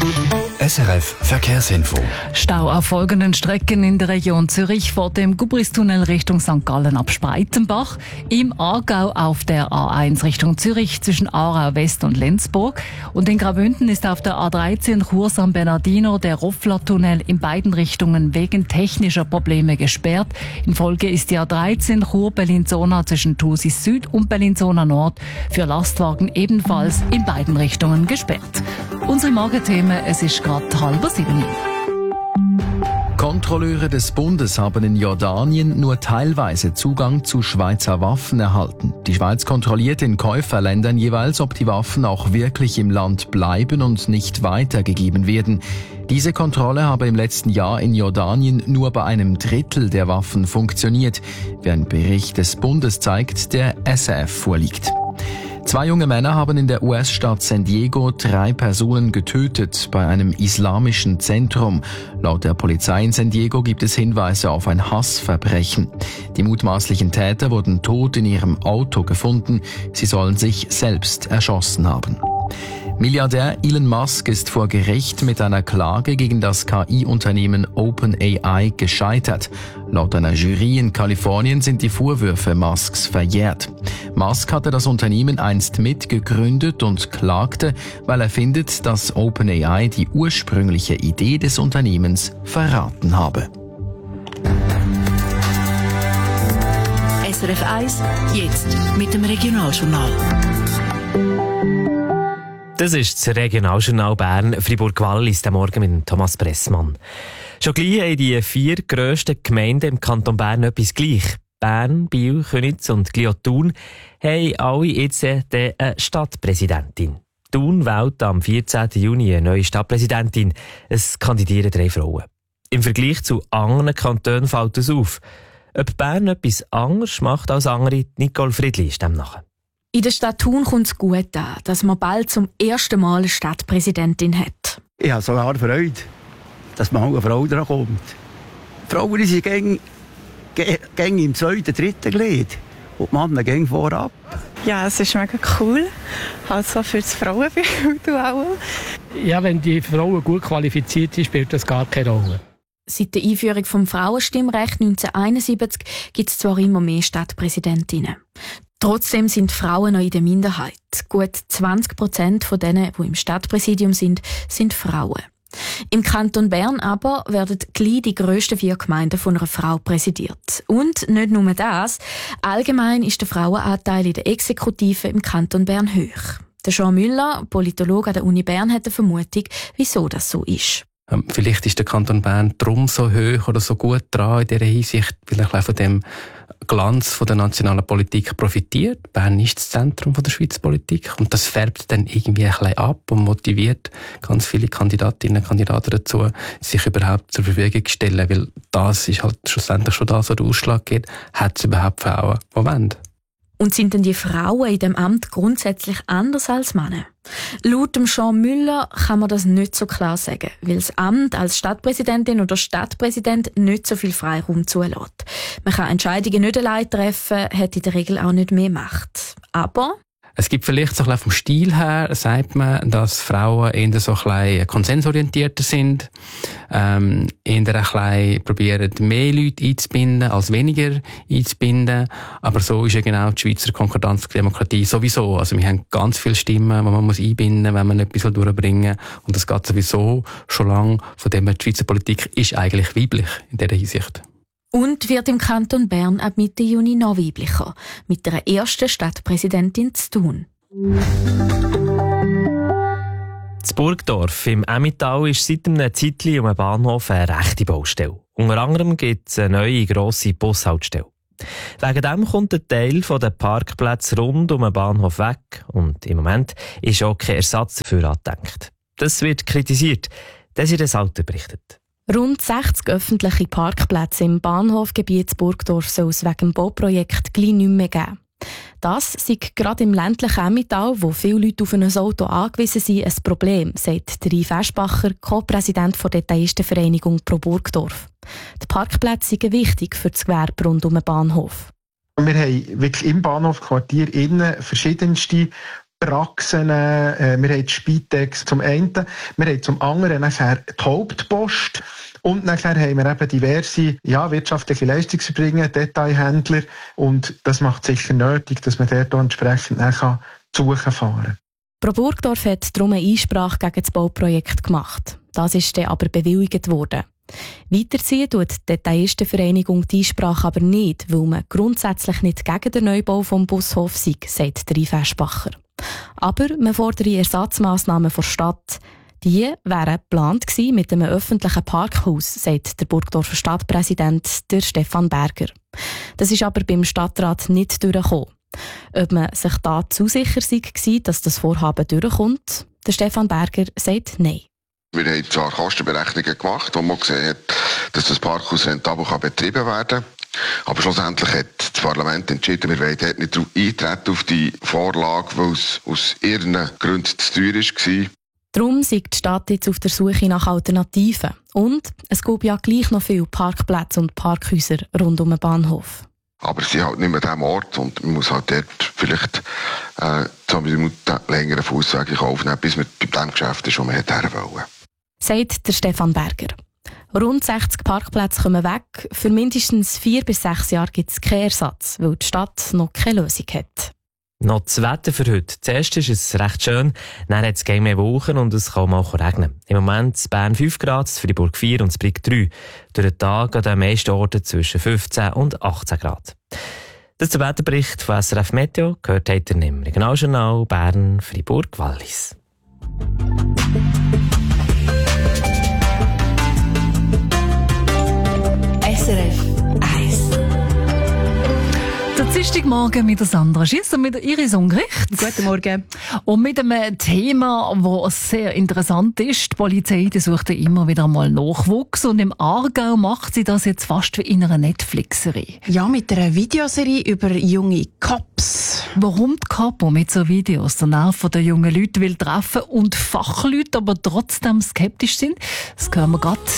SRF Verkehrsinfo. Stau auf folgenden Strecken in der Region Zürich vor dem Gubristunnel Richtung St. Gallen ab Spreitenbach, im Aargau auf der A1 Richtung Zürich zwischen Aarau West und Lenzburg und in Graubünden ist auf der A13 Chur San Bernardino der Roffler-Tunnel in beiden Richtungen wegen technischer Probleme gesperrt. In Folge ist die A13 Chur Bellinzona zwischen Thusis Süd und Bellinzona Nord für Lastwagen ebenfalls in beiden Richtungen gesperrt. Unsere Morgenthemen, es ist gerade 6:30. Kontrolleure des Bundes haben in Jordanien nur teilweise Zugang zu Schweizer Waffen erhalten. Die Schweiz kontrolliert in Käuferländern jeweils, ob die Waffen auch wirklich im Land bleiben und nicht weitergegeben werden. Diese Kontrolle habe im letzten Jahr in Jordanien nur bei einem Drittel der Waffen funktioniert, wie ein Bericht des Bundes zeigt, der SRF vorliegt. 2 junge Männer haben in der US-Stadt San Diego 3 Personen getötet bei einem islamischen Zentrum. Laut der Polizei in San Diego gibt es Hinweise auf ein Hassverbrechen. Die mutmaßlichen Täter wurden tot in ihrem Auto gefunden. Sie sollen sich selbst erschossen haben. Milliardär Elon Musk ist vor Gericht mit einer Klage gegen das KI-Unternehmen OpenAI gescheitert. Laut einer Jury in Kalifornien sind die Vorwürfe Musks verjährt. Musk hatte das Unternehmen einst mitgegründet und klagte, weil er findet, dass OpenAI die ursprüngliche Idee des Unternehmens verraten habe. SRF 1, jetzt mit dem Regionaljournal. Das ist das Regionaljournal Bern, Fribourg-Wallis, der Morgen mit Thomas Pressmann. Schon gleich haben die 4 grössten Gemeinden im Kanton Bern etwas gleich. Bern, Biel, Köniz und Thun haben alle jetzt eine Stadtpräsidentin. Thun wählt am 14. Juni eine neue Stadtpräsidentin. Es kandidieren 3 Frauen. Im Vergleich zu anderen Kantonen fällt es auf. Ob Bern etwas anderes macht als andere, Nicole Friedli ist dem nachher. In der Stadt Thun kommt es gut an, dass man bald zum ersten Mal eine Stadtpräsidentin hat. Ich habe sogar Freude, dass mal eine Frau dran kommt. Frauen sind gängig im 2., 3. Glied und die Männer gehen vorab. Ja, es ist mega cool. Also für das Frauenbild auch. Ja, wenn die Frauen gut qualifiziert sind, spielt das gar keine Rolle. Seit der Einführung des Frauenstimmrechts 1971 gibt es zwar immer mehr Stadtpräsidentinnen. Trotzdem sind Frauen noch in der Minderheit. Gut 20% von denen, die im Stadtpräsidium sind Frauen. Im Kanton Bern aber werden gleich die grössten 4 Gemeinden von einer Frau präsidiert. Und nicht nur das, allgemein ist der Frauenanteil in der Exekutive im Kanton Bern hoch. Der Jean Müller, Politologe an der Uni Bern, hat eine Vermutung, wieso das so ist. Vielleicht ist der Kanton Bern drum so hoch oder so gut dran in dieser Hinsicht, weil er von dem Glanz von der nationalen Politik profitiert. Bern ist das Zentrum von der Schweizer Politik und das färbt dann irgendwie ein bisschen ab und motiviert ganz viele Kandidatinnen und Kandidaten dazu, sich überhaupt zur Verfügung zu stellen, weil das ist halt schlussendlich schon das, was der Ausschlag gibt. Hat es überhaupt Frauen, die wollen? Und sind denn die Frauen in dem Amt grundsätzlich anders als Männer? Laut dem Jean Müller kann man das nicht so klar sagen, weil das Amt als Stadtpräsidentin oder Stadtpräsident nicht so viel Freiraum zulässt. Man kann Entscheidungen nicht allein treffen, hat in der Regel auch nicht mehr Macht. Aber es gibt vielleicht so ein bisschen vom Stil her, sagt man, dass Frauen eher so ein bisschen konsensorientierter sind, eher ein bisschen probieren, mehr Leute einzubinden, als weniger einzubinden. Aber so ist ja genau die Schweizer Konkordanzdemokratie sowieso. Also wir haben ganz viele Stimmen, die man muss einbinden muss, wenn man etwas durchbringen will. Und das geht sowieso schon lange. Von dem her, die Schweizer Politik ist eigentlich weiblich in dieser Hinsicht. Und wird im Kanton Bern ab Mitte Juni noch weiblicher, mit der ersten Stadtpräsidentin zu Thun. Das Burgdorf im Emmental ist seit einem Zeitchen um den Bahnhof eine rechte Baustelle. Unter anderem gibt es eine neue grosse Bushaltestelle. Wegen dem kommt ein Teil der Parkplätze rund um den Bahnhof weg und im Moment ist auch kein Ersatz dafür angedenkt. Das wird kritisiert. Desiree Salter berichtet. Rund 60 öffentliche Parkplätze im Bahnhofgebiet Burgdorf soll es wegen dem Bauprojekt gleich nicht mehr geben. Das ist gerade im ländlichen Emmental, wo viele Leute auf ein Auto angewiesen sind, ein Problem, sagt Yves Eschbacher, Co-Präsident der Detailistenvereinigung Pro Burgdorf. Die Parkplätze sind wichtig für das Gewerbe rund um den Bahnhof. Wir haben wirklich im Bahnhofquartier innen verschiedenste Praxen, wir haben die Spitex zum einen, wir haben zum anderen nachher die Hauptpost und nachher haben wir eben diverse wirtschaftliche Leistungserbringer, Detailhändler und das macht sicher nötig, dass man dort auch entsprechend nachher suchen fahren. Pro Burgdorf hat darum eine Einsprache gegen das Bauprojekt gemacht. Das ist dann aber bewilligt worden. Weiterziehen tut die Detailistenvereinigung die Einsprache aber nicht, weil man grundsätzlich nicht gegen den Neubau vom Bushof sei, sagt Rief Eschbacher. Aber man fordere Ersatzmaßnahmen von der Stadt. Die wären geplant gewesen mit einem öffentlichen Parkhaus, sagt der Burgdorfer Stadtpräsident der Stefan Berger. Das ist aber beim Stadtrat nicht durchgekommen. Ob man sich da zu sicher war, dass das Vorhaben durchkommt, der Stefan Berger sagt nein. Wir haben zwar Kostenberechnungen gemacht, wo man gesehen hat, dass das Parkhaus rentabel betrieben werden kann. Aber schlussendlich hat das Parlament entschieden, wir wollen dort nicht eintreten auf die Vorlage, weil es aus ihren Gründen zu teuer war. Darum ist die Stadt jetzt auf der Suche nach Alternativen. Und es gibt ja gleich noch viele Parkplätze und Parkhäuser rund um den Bahnhof. Aber sie sind halt nicht mehr an diesem Ort und man muss halt dort vielleicht 2 Minuten längeren Fussweg in Kauf nehmen, bis man bei dem Geschäft ist, wo man her wollen. Sagt der Stefan Berger. Rund 60 Parkplätze kommen weg. Für mindestens 4 bis 6 Jahre gibt es keinen Ersatz, weil die Stadt noch keine Lösung hat. Noch das Wetter für heute. Zuerst ist es recht schön, dann hat es gegen mehr Wochen und es kann auch regnen. Im Moment in Bern 5 Grad, Fribourg 4 und Brig 3. Durch den Tag an den meisten Orten zwischen 15 und 18 Grad. Das ist der Wetterbericht von SRF Meteo, gehört heute im Regionaljournal Bern, Fribourg, Wallis. SRF 1. Der Dienstagmorgen mit der Sandra Schiss und mit der Iris Ungericht. Guten Morgen. Und mit einem Thema, das sehr interessant ist. Die Polizei sucht immer wieder mal Nachwuchs und im Aargau macht sie das jetzt fast wie in einer Netflix-Serie. Ja, mit einer Videoserie über junge Cops. Warum die Kapo mit so Videos den Nerv der jungen Leute will treffen und Fachleute aber trotzdem skeptisch sind, das hören wir gerade